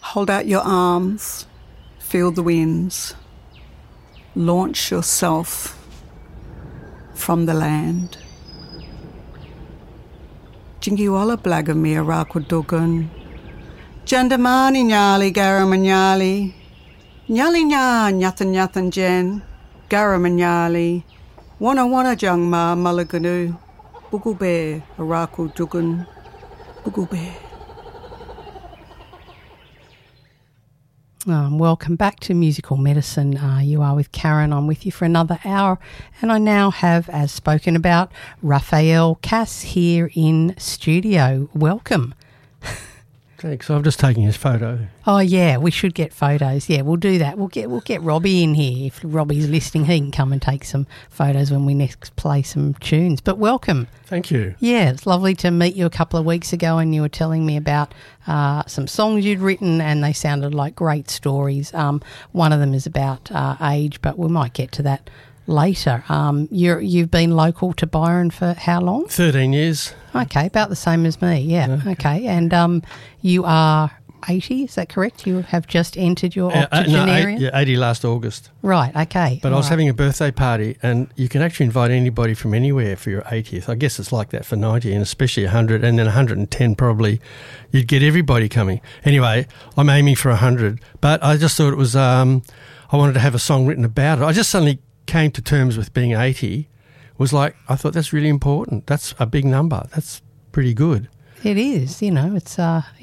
Hold out your arms, feel the winds. Launch yourself from the land. Jingiwala blagamir rakudugun. Jandamani nyali garamanyali. Nyali nya nyathan nyathan jen. Garamanyali. Wana jangma malaganu. Bugube arakudugun. Bugube. Welcome back to Musical Medicine. You are with Karen. I'm with you for another hour. And I now have, as spoken about, Raphael Cass here in studio. Welcome. Thanks. I'm just taking his photo. Oh, yeah, we should get photos. Yeah, we'll do that. We'll get Robbie in here. If Robbie's listening, he can come and take some photos when we next play some tunes. But welcome. Thank you. Yeah, it's lovely to meet you a couple of weeks ago, and you were telling me about some songs you'd written, and they sounded like great stories. One of them is about age, but we might get to that later. You've been local to Byron for how long? 13 years. Okay, about the same as me, yeah. Okay, and you are 80, is that correct? You have just entered your octogenarian? No, 80 last August. Right, okay. But I was having a birthday party, and you can actually invite anybody from anywhere for your 80th. I guess it's like that for 90 and especially 100, and then 110 probably. You'd get everybody coming. Anyway, I'm aiming for 100, but I just thought it was, I wanted to have a song written about it. I just suddenly came to terms with being 80. Was like, I thought that's really important. That's a big number. That's pretty good. It is, it's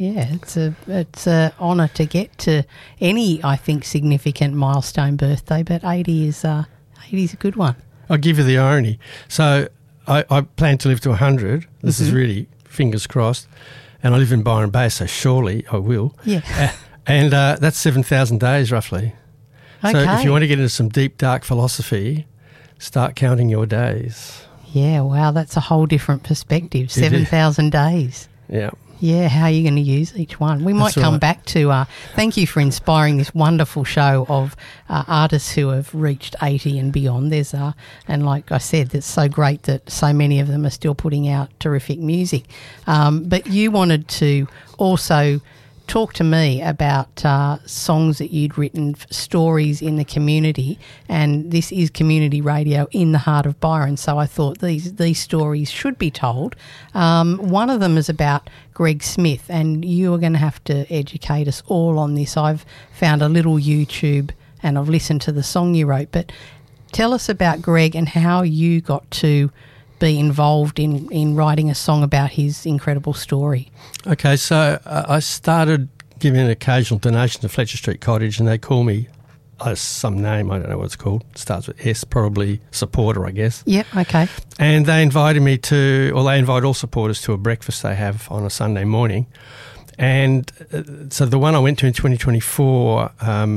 it's a honour to get to any, I think, significant milestone birthday, but 80 is a good one. I'll give you the irony. So I plan to live to 100. This is really fingers crossed, and I live in Byron Bay, so surely I will. Yeah, and that's 7,000 days roughly. Okay. So if you want to get into some deep, dark philosophy, start counting your days. Yeah, wow, that's a whole different perspective. 7,000 days. Yeah. Yeah, how are you going to use each one? We might come back to thank you for inspiring this wonderful show of artists who have reached 80 and beyond. There's and like I said, it's so great that so many of them are still putting out terrific music. But you wanted to also talk to me about songs that you'd written, stories in the community, and this is community radio in the heart of Byron, so I thought these stories should be told. One of them is about Greg Smith, and you are going to have to educate us all on this. I've found a little YouTube and I've listened to the song you wrote, but tell us about Greg and how you got to be involved in writing a song about his incredible story. Okay, so I started giving an occasional donation to Fletcher Street Cottage, and they call me some name, I don't know what it's called. It starts with S, probably supporter, I guess. Yep, okay. And they invited me they invite all supporters to a breakfast they have on a Sunday morning. And so the one I went to in 2024,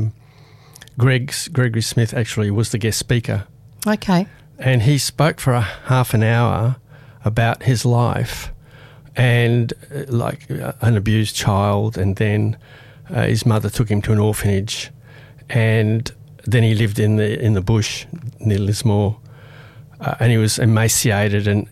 Gregory Smith actually was the guest speaker. Okay. And he spoke for a half an hour about his life and like an abused child, and then his mother took him to an orphanage, and then he lived in the bush near Lismore, and he was emaciated and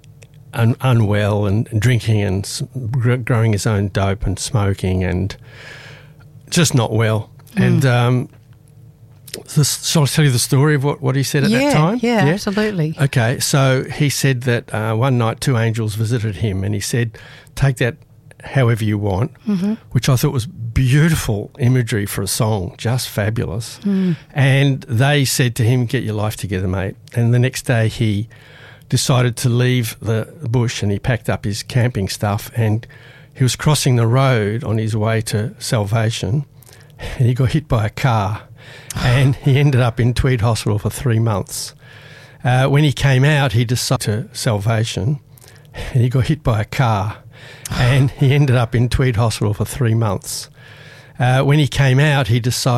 unwell and drinking and growing his own dope and smoking just not well. And shall I tell you the story of what he said at that time? Yeah, absolutely. Okay, so he said that one night two angels visited him, and he said, take that however you want, which I thought was beautiful imagery for a song, just fabulous. And they said to him, get your life together, mate. And the next day he decided to leave the bush, and he packed up his camping stuff, and he was crossing the road on his way to Salvation, and he got hit by a car. And he ended up in Tweed Hospital for 3 months. When he came out, he decided to Salvation, and he got hit by a car. And he ended up in Tweed Hospital for 3 months. When he came out, he decided